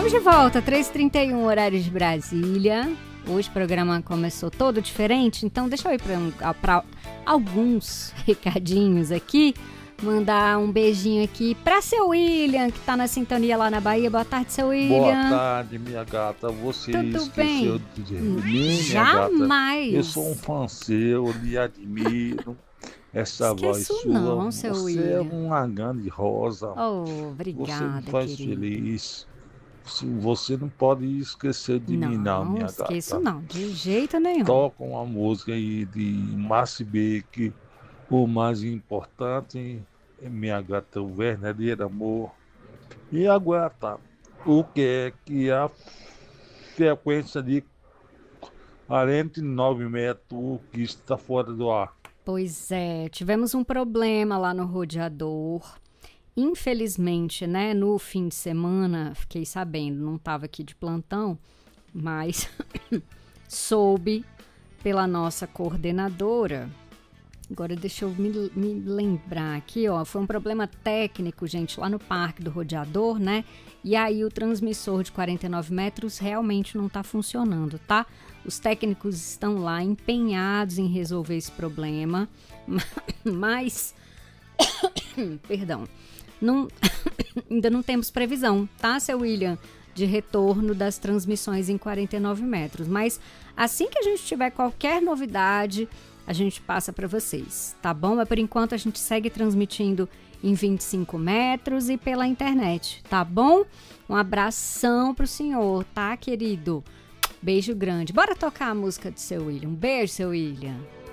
Estamos de volta, 3h31, horário de Brasília. Hoje o programa começou todo diferente, então deixa eu ir para alguns recadinhos aqui. Mandar um beijinho aqui para seu William, que tá na sintonia lá na Bahia. Boa tarde, seu William. Boa tarde, minha gata. Você Tudo esqueceu bem? de dizer minha Jamais. gata. Eu sou um fã seu, lhe admiro. Essa Esqueço voz sua, não, seu você William. é uma grande rosa. Oh, Você me obrigada, faz querido. feliz. Você não pode esquecer de mim, não, minha Não, esqueço gata. não, de jeito nenhum. Toca uma música aí de Márcio B, que o mais importante é minha gata, o verdadeiro amor. E aguenta, o que é que a frequência de 49 metros que está fora do ar? Pois é, tivemos um problema lá no rodeador. Infelizmente, né, no fim de semana, fiquei sabendo, não estava aqui de plantão, mas soube pela nossa coordenadora. Agora deixa eu me lembrar aqui, ó, foi um problema técnico, gente, lá no parque do rodeador, né? E aí o transmissor de 49 metros realmente não tá funcionando, tá? Os técnicos estão lá empenhados em resolver esse problema, mas, perdão, não, ainda não temos previsão, tá, seu William, de retorno das transmissões em 49 metros. Mas assim que a gente tiver qualquer novidade, a gente passa para vocês, tá bom? Mas por enquanto a gente segue transmitindo em 25 metros e pela internet, tá bom? Um abração pro senhor, tá, querido? Beijo grande. Bora tocar a música do seu William. Um beijo, seu William.